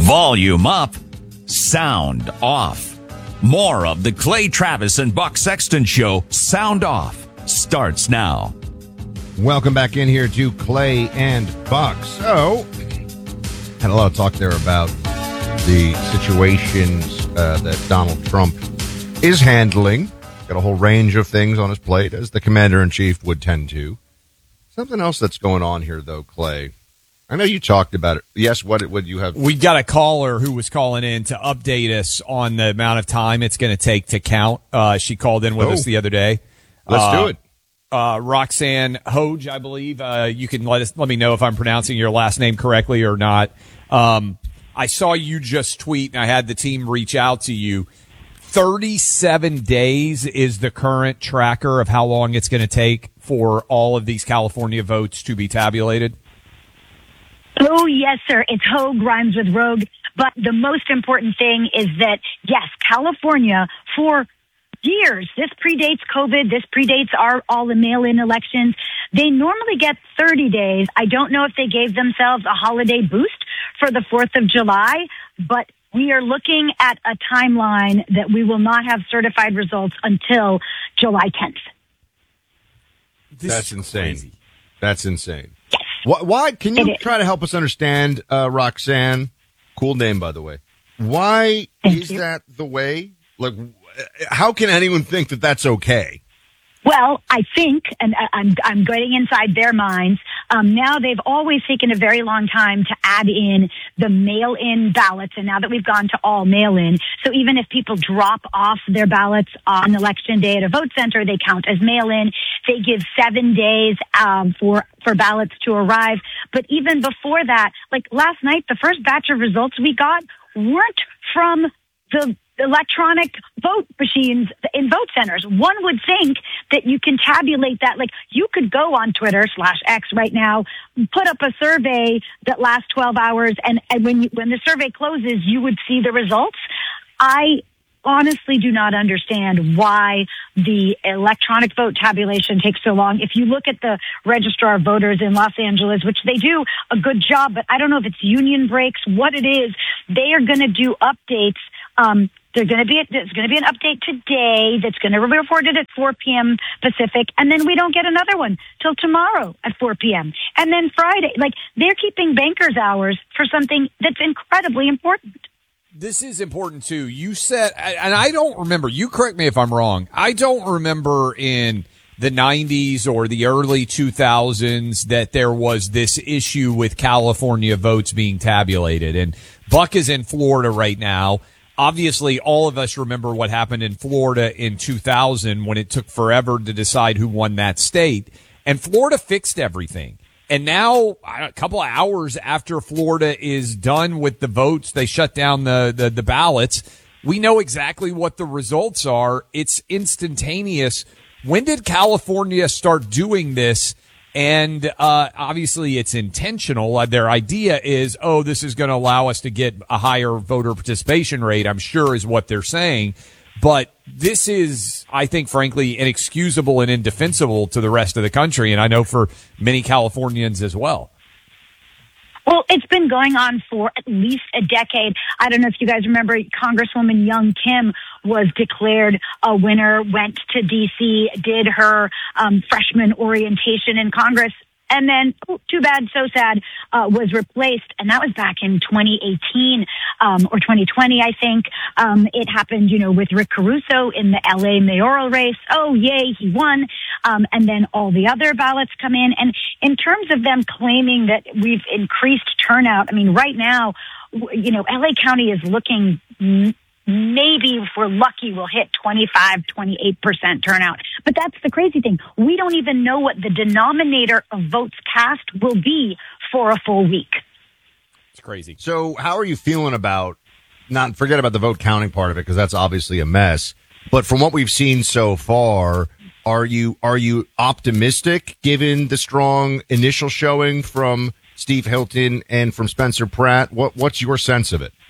Volume up, sound off. More of the Clay Travis and Buck Sexton Show, Sound Off, starts now. Welcome back in here to Clay and Buck. So, had a lot of talk there about the situations that Donald Trump is handling. Got a whole range of things on his plate, as the commander-in-chief would tend to. Something else that's going on here, though, Clay. I know you talked about it. Yes, what would you have? We got a caller who was calling in to update us on the amount of time it's going to take to count. She called in with us the other day. Let's do it. Roxanne Hoge, I believe. You can let me know if I'm pronouncing your last name correctly or not. I saw you just tweet, and I had the team reach out to you. 37 days is the current tracker of how long it's going to take for all of these California votes to be tabulated. Oh, yes, sir. It's Hogue, rhymes with rogue. But the most important thing is that, yes, California, for years, this predates COVID, this predates all the mail-in elections. They normally get 30 days. I don't know if they gave themselves a holiday boost for the 4th of July, but we are looking at a timeline that we will not have certified results until July 10th. That's insane. Crazy. That's insane. Yes. Why? Can you try to help us understand, Roxanne? Cool name, by the way. Why is that the way? Like, how can anyone think that that's okay? Well, I think, and I'm getting inside their minds, now they've always taken a very long time to add in the mail-in ballots, and now that we've gone to all mail-in, so even if people drop off their ballots on Election Day at a vote center, they count as mail-in. They give 7 days for ballots to arrive. But even before that, like last night, the first batch of results we got weren't from the electronic vote machines in vote centers. One would think that you can tabulate that. Like, you could go on Twitter/X right now, put up a survey that lasts 12 hours, and when the survey closes, you would see the results. I honestly do not understand why the electronic vote tabulation takes so long. If you look at the registrar of voters in Los Angeles, which they do a good job, but I don't know if it's union breaks, what it is, they are going to do updates. There's going to be an update today that's going to be reported at 4 p.m. Pacific, and then we don't get another one till tomorrow at 4 p.m. And then Friday, like, they're keeping bankers' hours for something that's incredibly important. This is important too. You said, and I don't remember, you correct me if I'm wrong, I don't remember in the 90s or the early 2000s that there was this issue with California votes being tabulated. And Buck is in Florida right now. Obviously, all of us remember what happened in Florida in 2000 when it took forever to decide who won that state. And Florida fixed everything. And now, a couple of hours after Florida is done with the votes, they shut down the ballots. We know exactly what the results are. It's instantaneous. When did California start doing this? And obviously, it's intentional. Their idea is, this is going to allow us to get a higher voter participation rate, I'm sure is what they're saying. But this is, I think, frankly, inexcusable and indefensible to the rest of the country, and I know for many Californians as well. Well, it's been going on for at least a decade. I don't know if you guys remember, Congresswoman Young Kim was declared a winner, went to D.C., did her freshman orientation in Congress, and then, too bad, so sad, was replaced. And that was back in 2018 or 2020, I think. It happened, with Rick Caruso in the L.A. mayoral race. Oh, yay, he won. And then all the other ballots come in. And in terms of them claiming that we've increased turnout, I mean, right now, L.A. County is looking maybe if we're lucky, we'll hit 25, 28% turnout. But that's the crazy thing. We don't even know what the denominator of votes cast will be for a full week. It's crazy. So how are you feeling about, not forget about the vote counting part of it, because that's obviously a mess. But from what we've seen so far, are you optimistic given the strong initial showing from Steve Hilton and from Spencer Pratt? What's your sense of it?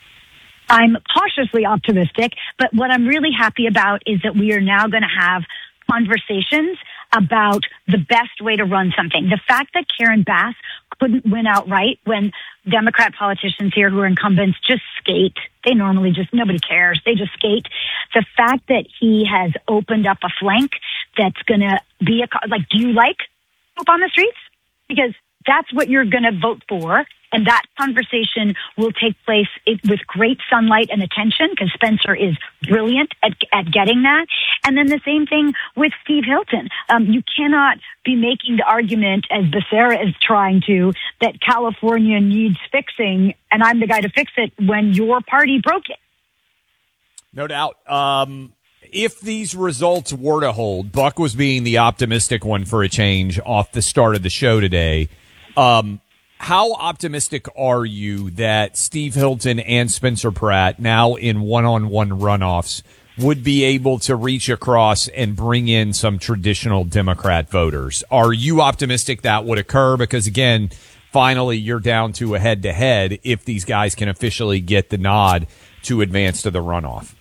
I'm cautiously optimistic, but what I'm really happy about is that we are now going to have conversations about the best way to run something. The fact that Karen Bass couldn't win outright when Democrat politicians here who are incumbents just skate. They normally nobody cares. They just skate. The fact that he has opened up a flank that's going to be do you like hope on the streets? Because that's what you're going to vote for. And that conversation will take place with great sunlight and attention, because Spencer is brilliant at getting that. And then the same thing with Steve Hilton. You cannot be making the argument, as Becerra is trying to, that California needs fixing, and I'm the guy to fix it, when your party broke it. No doubt. If these results were to hold, Buck was being the optimistic one for a change off the start of the show today. How optimistic are you that Steve Hilton and Spencer Pratt, now in one-on-one runoffs, would be able to reach across and bring in some traditional Democrat voters? Are you optimistic that would occur? Because, again, finally you're down to a head-to-head if these guys can officially get the nod to advance to the runoff.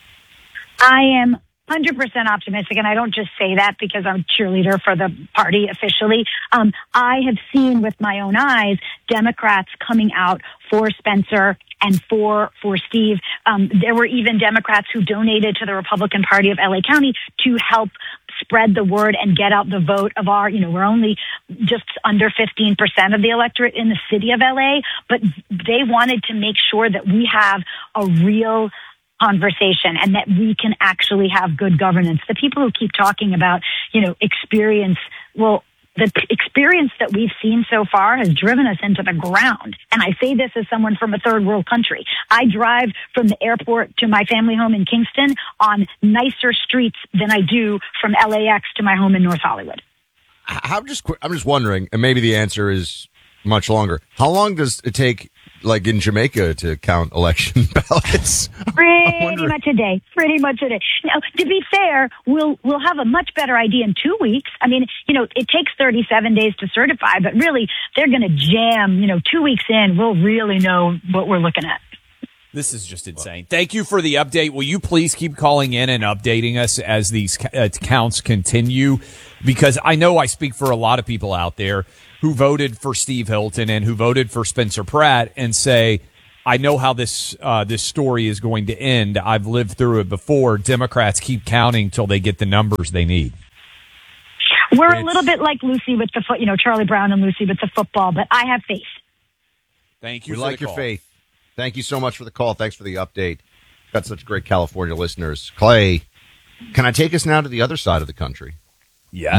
I am 100% optimistic, and I don't just say that because I'm a cheerleader for the party officially. I have seen with my own eyes Democrats coming out for Spencer and for Steve. There were even Democrats who donated to the Republican Party of LA County to help spread the word and get out the vote of we're only just under 15% of the electorate in the city of LA, but they wanted to make sure that we have a real conversation and that we can actually have good governance. The people who keep talking about, experience, well, the experience that we've seen so far has driven us into the ground. And I say this as someone from a third world country. I drive from the airport to my family home in Kingston on nicer streets than I do from LAX to my home in North Hollywood. I'm just wondering, and maybe the answer is much longer. How long does it take, like in Jamaica, to count election ballots? Pretty much a day. Now, to be fair, we'll have a much better idea in 2 weeks. I mean, it takes 37 days to certify, but really they're going to jam, 2 weeks in, we'll really know what we're looking at. This is just insane. Thank you for the update. Will you please keep calling in and updating us as these counts continue? Because I know I speak for a lot of people out there who voted for Steve Hilton and who voted for Spencer Pratt and say, I know how this story is going to end. I've lived through it before. Democrats keep counting till they get the numbers they need. We're a little bit like Lucy with the Charlie Brown and Lucy with the football, but I have faith. Thank you. We like your faith. Thank you so much for the call. Thanks for the update. Got such great California listeners. Clay, can I take us now to the other side of the country? Yes.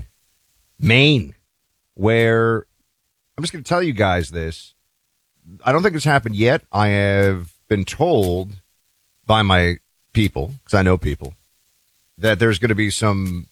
Maine, where I'm just going to tell you guys this. I don't think it's happened yet. I have been told by my people, because I know people, that there's going to be some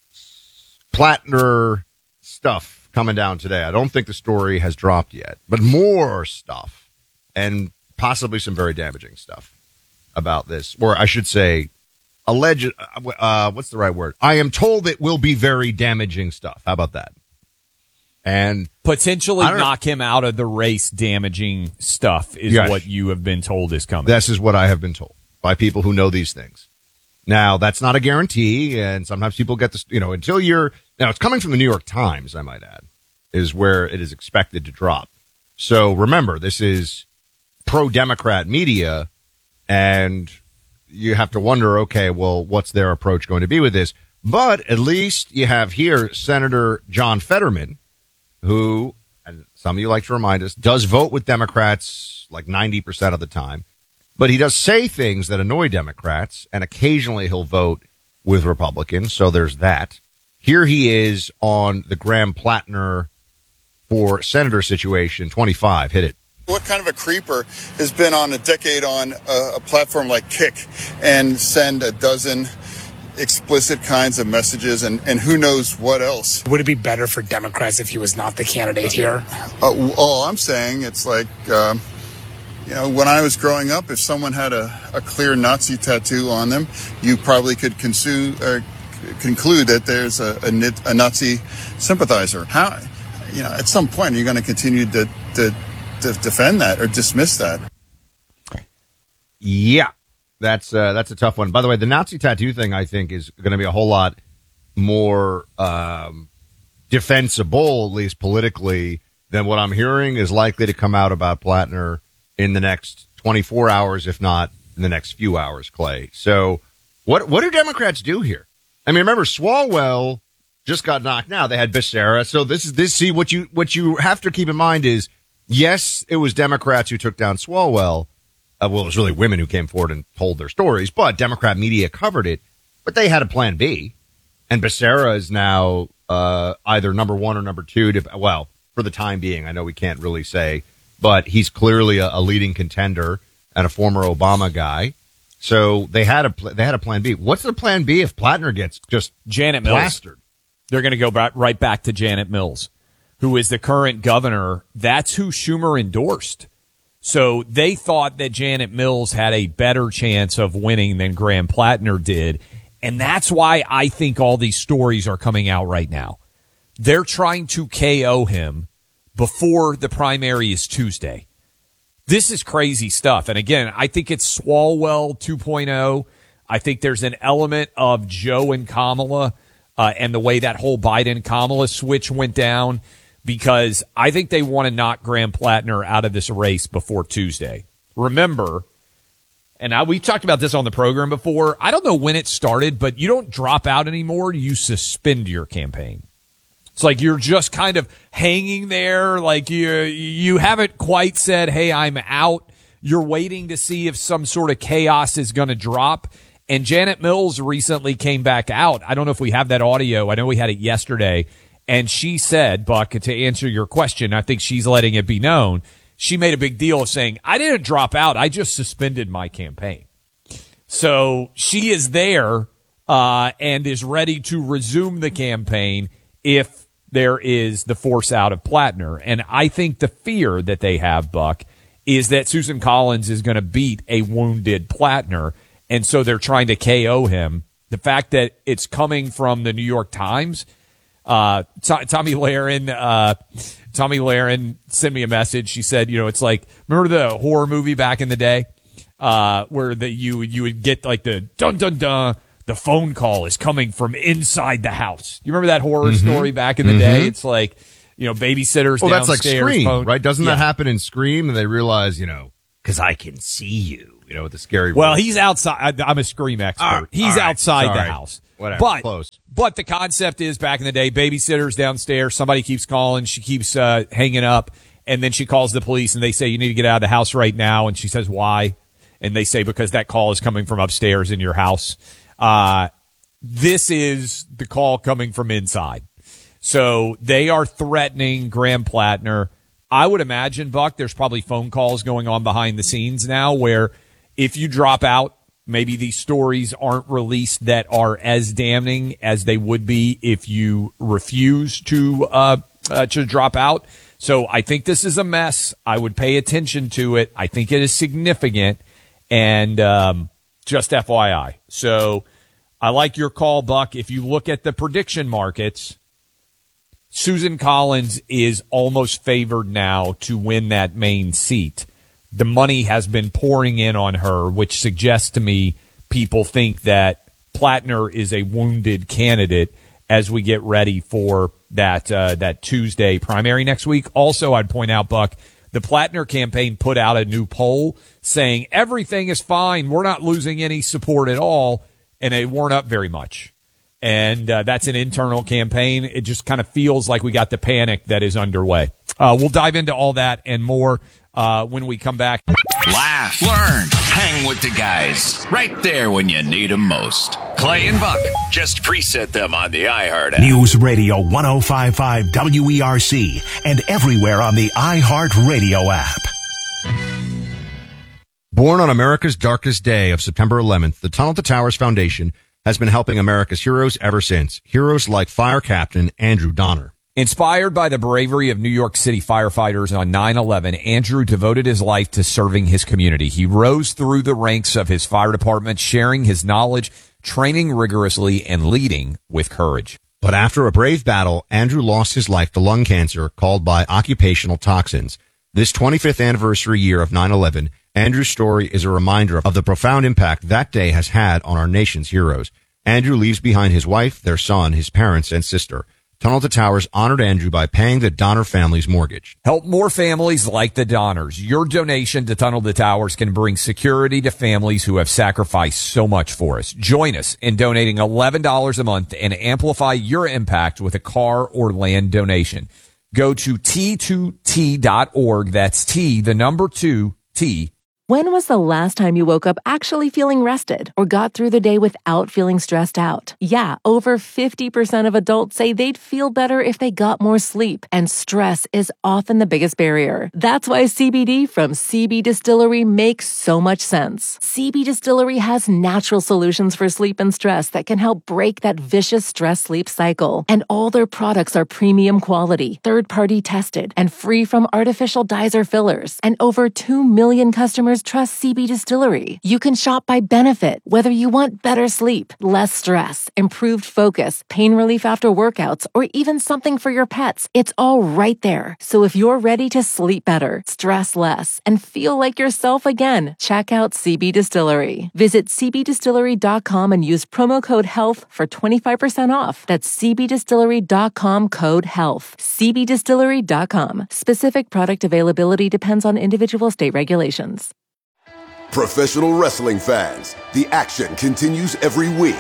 Plattner stuff coming down today. I don't think the story has dropped yet, but more stuff, and possibly some very damaging stuff about this, or I should say, alleged. What's the right word? I am told it will be very damaging stuff. How about that? And potentially knock him out of the race. Damaging stuff is what you have been told is coming. This is what I have been told by people who know these things. Now, that's not a guarantee, and sometimes people get this, until you're, now it's coming from the New York Times, I might add, is where it is expected to drop. So remember, this is pro-Democrat media, and you have to wonder, okay, well, what's their approach going to be with this? But at least you have here Senator John Fetterman, who, and some of you like to remind us, does vote with Democrats like 90% of the time. But he does say things that annoy Democrats, and occasionally he'll vote with Republicans. So there's that. Here he is on the Graham Plattner for Senator situation, 25. Hit it. What kind of a creeper has been on a decade on a platform like Kick and send a dozen explicit kinds of messages and who knows what else? Would it be better for Democrats if he was not the candidate here? All I'm saying, it's like, when I was growing up, if someone had a clear Nazi tattoo on them, you probably could conclude that there's a Nazi sympathizer. How, at some point, are you going to continue to defend that or dismiss that? Yeah, that's a tough one. By the way, the Nazi tattoo thing, I think, is going to be a whole lot more defensible, at least politically, than what I'm hearing is likely to come out about Plattner in the next 24 hours, if not in the next few hours, Clay. So what do Democrats do here? I mean, remember, Swalwell just got knocked out. They had Becerra. So see, what you have to keep in mind is, yes, it was Democrats who took down Swalwell. Well, it was really women who came forward and told their stories, but Democrat media covered it. But they had a plan B. And Becerra is now either number one or number two. For the time being, I know we can't really say, but he's clearly a leading contender and a former Obama guy. So they had a plan B. What's the plan B if Plattner gets just Janet Mills? Plastered? They're going to go right back to Janet Mills, who is the current governor. That's who Schumer endorsed. So they thought that Janet Mills had a better chance of winning than Graham Plattner did. And that's why I think all these stories are coming out right now. They're trying to KO him before the primary is Tuesday. This is crazy stuff. And again, I think it's Swalwell 2.0. I think there's an element of Joe and Kamala and the way that whole Biden-Kamala switch went down, because I think they want to knock Graham Plattner out of this race before Tuesday. Remember, and we've talked about this on the program before, I don't know when it started, but you don't drop out anymore. You suspend your campaign. It's like you're just kind of hanging there, like you haven't quite said, hey, I'm out. You're waiting to see if some sort of chaos is going to drop. And Janet Mills recently came back out. I don't know if we have that audio. I know we had it yesterday. And she said, Buck, to answer your question, I think she's letting it be known, she made a big deal of saying, I didn't drop out. I just suspended my campaign. So she is there and is ready to resume the campaign if there is the force out of Plattner. And I think the fear that they have, Buck, is that Susan Collins is going to beat a wounded Plattner. And so they're trying to KO him. The fact that it's coming from the New York Times, Tommy Lahren sent me a message. She said, it's like, remember the horror movie back in the day, where you would get like the dun dun dun, the phone call is coming from inside the house. You remember that horror story back in the day? It's like, babysitters downstairs. That's like Scream, phone. right? Doesn't that happen in Scream? And they realize, because I can see you, with the scary voice. Well, he's outside. I'm a Scream expert. He's outside the house. Whatever. Close. But the concept is, back in the day, babysitters downstairs, somebody keeps calling, she keeps hanging up, and then she calls the police and they say, you need to get out of the house right now. And she says, why? And they say, because that call is coming from upstairs in your house. This is the call coming from inside. So they are threatening Graham Plattner. I would imagine, Buck, there's probably phone calls going on behind the scenes now where if you drop out, maybe these stories aren't released that are as damning as they would be if you refuse to drop out. So I think this is a mess. I would pay attention to it. I think it is significant. And just FYI. So I like your call, Buck. If you look at the prediction markets, Susan Collins is almost favored now to win that Maine seat. The money has been pouring in on her, which suggests to me people think that Plattner is a wounded candidate as we get ready for that Tuesday primary next week. Also, I'd point out, Buck, the Plattner campaign put out a new poll saying everything is fine. We're not losing any support at all. And they weren't up very much. And that's an internal campaign. It just kind of feels like we got the panic that is underway. We'll dive into all that and more when we come back. Laugh, learn, hang with the guys. Right there when you need them most. Clay and Buck. Just preset them on the iHeart app. News Radio 105.5 WERC and everywhere on the iHeart Radio app. Born on America's darkest day of September 11th, the Tunnel to Towers Foundation has been helping America's heroes ever since. Heroes like Fire Captain Andrew Donner. Inspired by the bravery of New York City firefighters on 9/11, Andrew devoted his life to serving his community. He rose through the ranks of his fire department, sharing his knowledge, training rigorously, and leading with courage. But after a brave battle, Andrew lost his life to lung cancer caused by occupational toxins. This 25th anniversary year of 9/11, Andrew's story is a reminder of the profound impact that day has had on our nation's heroes. Andrew leaves behind his wife, their son, his parents, and sister. Tunnel to Towers honored Andrew by paying the Donner family's mortgage. Help more families like the Donners. Your donation to Tunnel to Towers can bring security to families who have sacrificed so much for us. Join us in donating $11 a month and amplify your impact with a car or land donation. Go to T2T.org. That's T, the number 2, T. When was the last time you woke up actually feeling rested or got through the day without feeling stressed out? Yeah, over 50% of adults say they'd feel better if they got more sleep, and stress is often the biggest barrier. That's why CBD from CB Distillery makes so much sense. CB Distillery has natural solutions for sleep and stress that can help break that vicious stress-sleep cycle. And all their products are premium quality, third-party tested, and free from artificial dyes or fillers. And over 2 million customers trust CB Distillery. You can shop by benefit, whether you want better sleep, less stress, improved focus, pain relief after workouts, or even something for your pets. It's all right there. So if you're ready to sleep better, stress less, and feel like yourself again, check out CB Distillery. Visit cbdistillery.com and use promo code HEALTH for 25% off. That's cbdistillery.com, code HEALTH. cbdistillery.com. Specific product availability depends on individual state regulations. Professional wrestling fans, the action continues every week.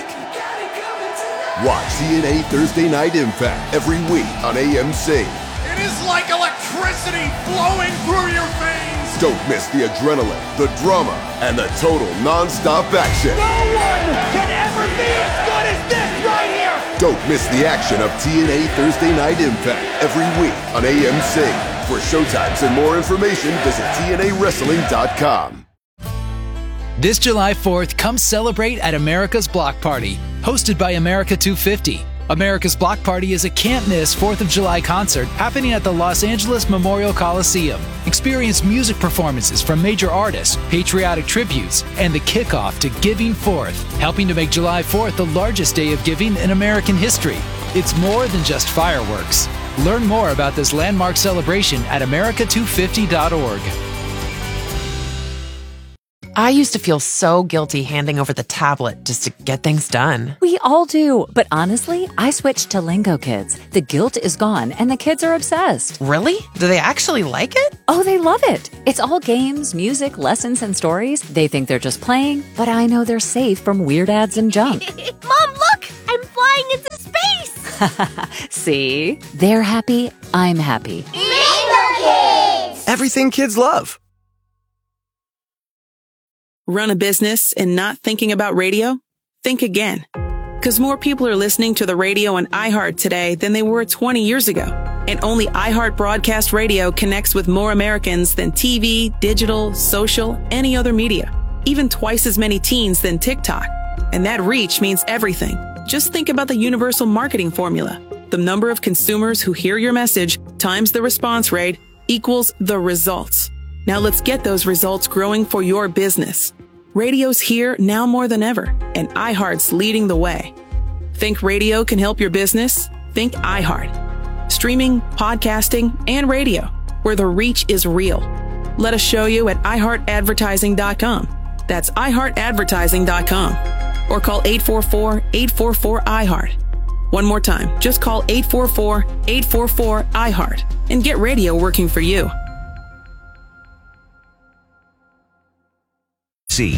Watch TNA Thursday Night Impact every week on AMC. It is like electricity flowing through your veins. Don't miss the adrenaline, the drama, and the total non-stop action. No one can ever be as good as this right here. Don't miss the action of TNA Thursday Night Impact every week on AMC. For showtimes and more information, visit TNAWrestling.com. This July 4th, come celebrate at America's Block Party, hosted by America 250. America's Block Party is a can't-miss 4th of July concert happening at the Los Angeles Memorial Coliseum. Experience music performances from major artists, patriotic tributes, and the kickoff to Giving Forth, helping to make July 4th the largest day of giving in American history. It's more than just fireworks. Learn more about this landmark celebration at america250.org. I used to feel so guilty handing over the tablet just to get things done. We all do, but honestly, I switched to Lingo Kids. The guilt is gone, and the kids are obsessed. Really? Do they actually like it? Oh, they love it. It's all games, music, lessons, and stories. They think they're just playing, but I know they're safe from weird ads and junk. Mom, look! I'm flying into space! See? They're happy, I'm happy. Lingo Kids! Everything kids love. Run a business and not thinking about radio? Think again. Because more people are listening to the radio on iHeart today than they were 20 years ago. And only iHeart Broadcast Radio connects with more Americans than TV, digital, social, any other media. Even twice as many teens than TikTok. And that reach means everything. Just think about the universal marketing formula. The number of consumers who hear your message times the response rate equals the results. Now let's get those results growing for your business. Radio's here now more than ever, and iHeart's leading the way. Think radio can help your business? Think iHeart. Streaming, podcasting, and radio, where the reach is real. Let us show you at iHeartAdvertising.com. That's iHeartAdvertising.com. Or call 844-844-iHeart. One more time, just call 844-844-iHeart and get radio working for you. C.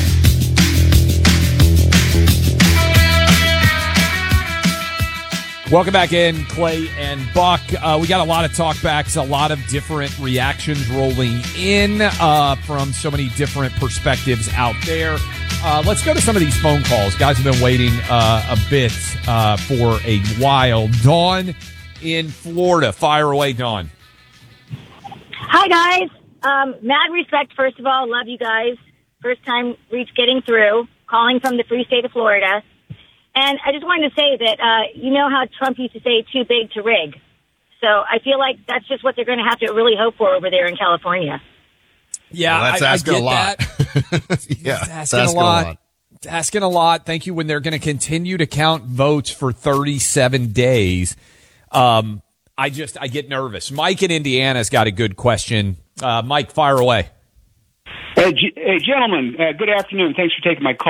Welcome back in, Clay and Buck. We got a lot of talkbacks, a lot of different reactions rolling in from so many different perspectives out there. Let's go to some of these phone calls. Guys have been waiting a bit for a while. Dawn in Florida. Fire away, Dawn. Hi, guys. Mad respect, first of all. Love you guys. First time getting through, calling from the free state of Florida. And I just wanted to say that, you know how Trump used to say too big to rig. So I feel like that's just what they're going to have to really hope for over there in California. Yeah, well, that's asking a lot. Yeah, asking a lot. Asking a lot. Thank you. When they're going to continue to count votes for 37 days, I get nervous. Mike in Indiana's got a good question. Mike, fire away. Hey, gentlemen, good afternoon. Thanks for taking my call.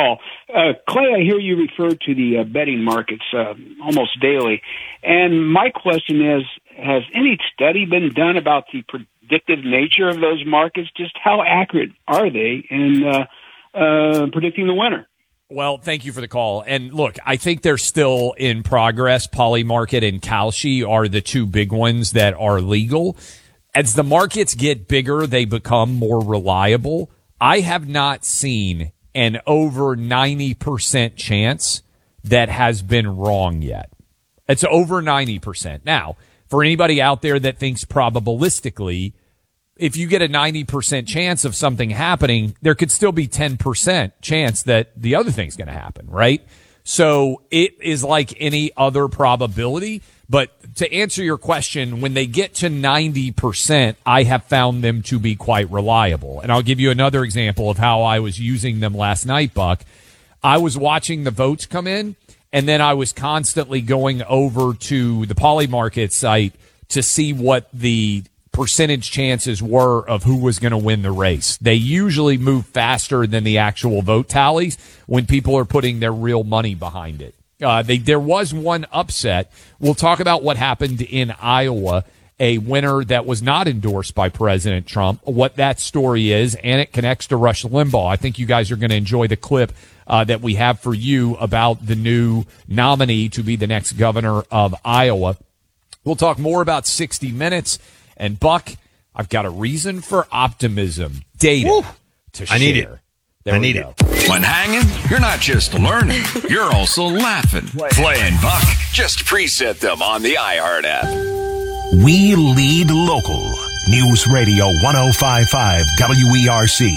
Clay, I hear you refer to the betting markets almost daily. And my question is, has any study been done about the predictive nature of those markets? Just how accurate are they in predicting the winner? Well, thank you for the call. And look, I think they're still in progress. Polymarket and Kalshi are the two big ones that are legal. As the markets get bigger, they become more reliable. I have not seen an over 90% chance that has been wrong yet. It's over 90%. Now, for anybody out there that thinks probabilistically, if you get a 90% chance of something happening, there could still be 10% chance that the other thing's going to happen, right? So it is like any other probability. But to answer your question, when they get to 90%, I have found them to be quite reliable. And I'll give you another example of how I was using them last night, Buck. I was watching the votes come in, and then I was constantly going over to the Polymarket site to see what the percentage chances were of who was going to win the race. They usually move faster than the actual vote tallies when people are putting their real money behind it. There was one upset. We'll talk about what happened in Iowa, a winner that was not endorsed by President Trump, what that story is, and it connects to Rush Limbaugh. I think you guys are going to enjoy the clip that we have for you about the new nominee to be the next governor of Iowa. We'll talk more about 60 Minutes. And, Buck, I've got a reason for optimism. Data to share. I need it. There I we need go. it. When hanging, you're not just learning, you're also laughing. Clay and Buck, just preset them on the iHeart app. We lead local. News Radio 105.5 WERC.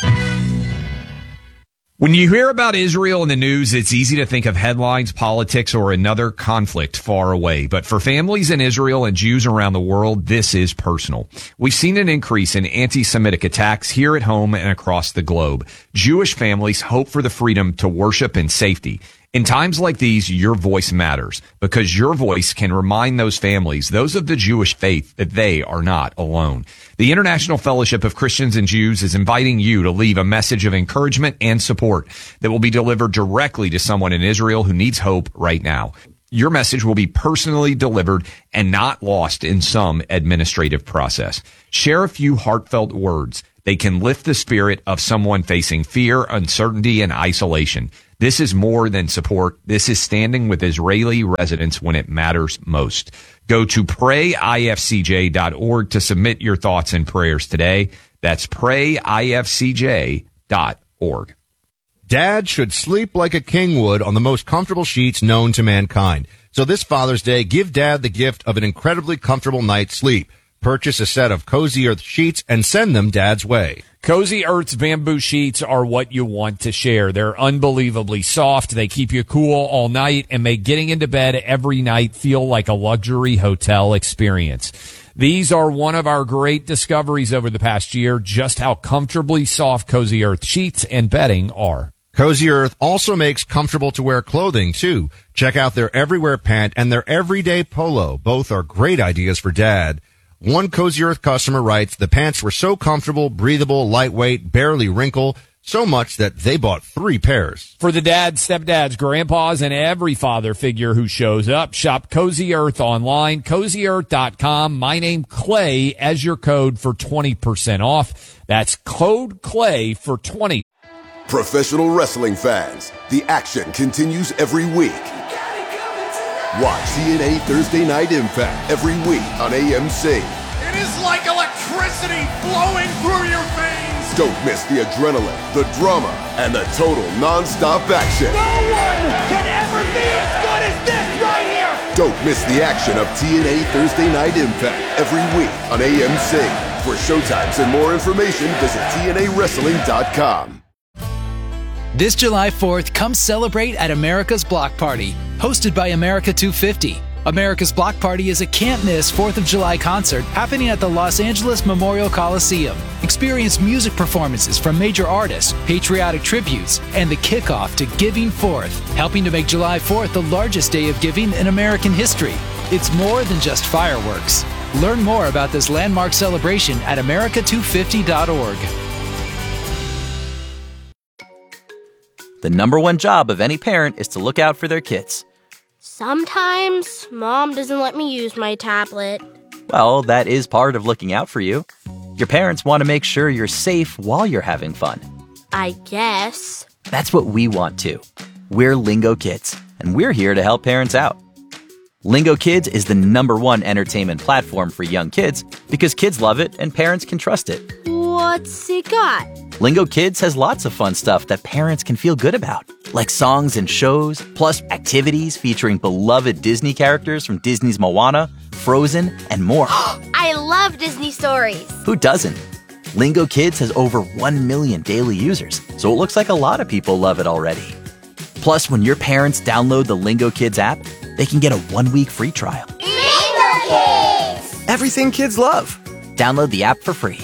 When you hear about Israel in the news, it's easy to think of headlines, politics, or another conflict far away. But for families in Israel and Jews around the world, this is personal. We've seen an increase in anti-Semitic attacks here at home and across the globe. Jewish families hope for the freedom to worship in safety. In times like these, your voice matters because your voice can remind those families, those of the Jewish faith, that they are not alone. The International Fellowship of Christians and Jews is inviting you to leave a message of encouragement and support that will be delivered directly to someone in Israel who needs hope right now. Your message will be personally delivered and not lost in some administrative process. Share a few heartfelt words. They can lift the spirit of someone facing fear, uncertainty, and isolation. This is more than support. This is standing with Israeli residents when it matters most. Go to prayifcj.org to submit your thoughts and prayers today. That's prayifcj.org. Dad should sleep like a king would on the most comfortable sheets known to mankind. So this Father's Day, give Dad the gift of an incredibly comfortable night's sleep. Purchase a set of Cozy Earth sheets and send them Dad's way. Cozy Earth's bamboo sheets are what you want to share. They're unbelievably soft. They keep you cool all night and make getting into bed every night feel like a luxury hotel experience. These are one of our great discoveries over the past year, just how comfortably soft Cozy Earth sheets and bedding are. Cozy Earth also makes comfortable to wear clothing too. Check out their Everywhere pant and their Everyday polo. Both are great ideas for Dad. One Cozy Earth customer writes, the pants were so comfortable, breathable, lightweight, barely wrinkle, so much that they bought 3 pairs. For the dads, stepdads, grandpas, and every father figure who shows up, shop Cozy Earth online, CozyEarth.com. My name, Clay, as your code for 20% off. That's code Clay for 20. Professional wrestling fans, the action continues every week. Watch TNA Thursday Night Impact every week on AMC. It is like electricity flowing through your veins. Don't miss the adrenaline, the drama, and the total non-stop action. No one can ever be as good as this right here. Don't miss the action of TNA Thursday Night Impact every week on AMC. For showtimes and more information, visit TNAWrestling.com. This July 4th, come celebrate at America's Block Party, hosted by America 250. America's Block Party is a can't-miss 4th of July concert happening at the Los Angeles Memorial Coliseum. Experience music performances from major artists, patriotic tributes, and the kickoff to Giving Forth, helping to make July 4th the largest day of giving in American history. It's more than just fireworks. Learn more about this landmark celebration at america250.org. The number one job of any parent is to look out for their kids. Sometimes Mom doesn't let me use my tablet. Well, that is part of looking out for you. Your parents want to make sure you're safe while you're having fun. I guess. That's what we want too. We're Lingo Kids, and we're here to help parents out. Lingo Kids is the number one entertainment platform for young kids because kids love it and parents can trust it. What's it got? Lingo Kids has lots of fun stuff that parents can feel good about, like songs and shows, plus activities featuring beloved Disney characters from Disney's Moana, Frozen, and more. I love Disney stories. Who doesn't? Lingo Kids has over 1 million daily users, so it looks like a lot of people love it already. Plus, when your parents download the Lingo Kids app, they can get a 1-week free trial. Lingo Kids! Everything kids love. Download the app for free.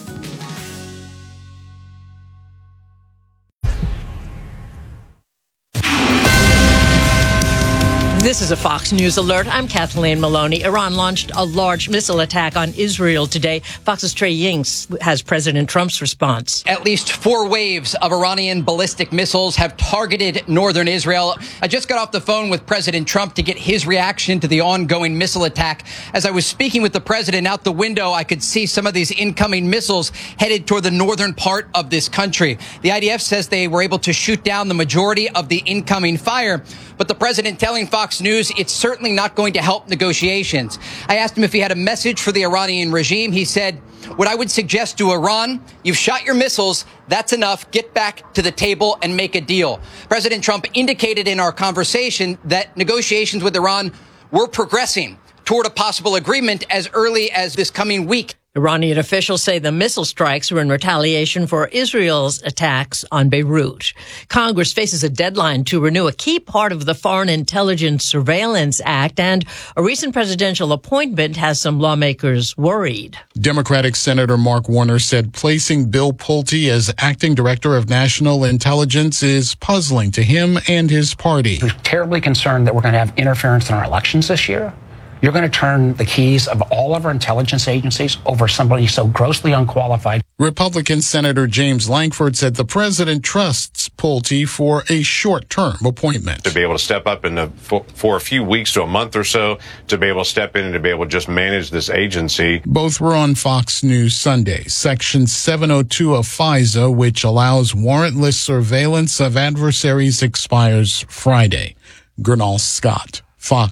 This is a Fox News alert. I'm Kathleen Maloney. Iran launched a large missile attack on Israel today. Fox's Trey Yings has President Trump's response. At least 4 waves of Iranian ballistic missiles have targeted northern Israel. I just got off the phone with President Trump to get his reaction to the ongoing missile attack. As I was speaking with the president out the window, I could see some of these incoming missiles headed toward the northern part of this country. The IDF says they were able to shoot down the majority of the incoming fire, but the president telling Fox News it's certainly not going to help negotiations. I asked him if he had a message for the Iranian regime. He said, what I would suggest to Iran, you've shot your missiles. That's enough. Get back to the table and make a deal. President Trump indicated in our conversation that negotiations with Iran were progressing toward a possible agreement as early as this coming week. Iranian officials say the missile strikes were in retaliation for Israel's attacks on Beirut. Congress faces a deadline to renew a key part of the Foreign Intelligence Surveillance Act, and a recent presidential appointment has some lawmakers worried. Democratic Senator Mark Warner said placing Bill Pulte as acting director of national intelligence is puzzling to him and his party. We're terribly concerned that we're going to have interference in our elections this year. You're going to turn the keys of all of our intelligence agencies over somebody so grossly unqualified. Republican Senator James Lankford said the president trusts Pulte for a short-term appointment. To be able to step up for a few weeks to a month or so, to be able to step in and to be able to just manage this agency. Both were on Fox News Sunday. Section 702 of FISA, which allows warrantless surveillance of adversaries, expires Friday. Gernal Scott, Fox